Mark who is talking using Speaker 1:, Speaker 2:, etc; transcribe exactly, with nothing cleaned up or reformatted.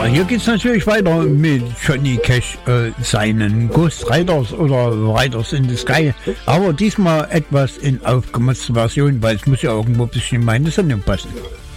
Speaker 1: Ja, hier geht's natürlich weiter mit Johnny Cash, äh, seinen Ghost Riders oder Riders in the Sky. Aber diesmal etwas in aufgemotzter Version, weil es muss ja irgendwo ein bisschen in meine Sendung passen.